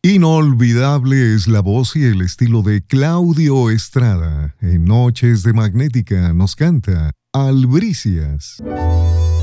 Inolvidable es la voz y el estilo de Claudio Estrada. En Noches de Magnética nos canta Albricias.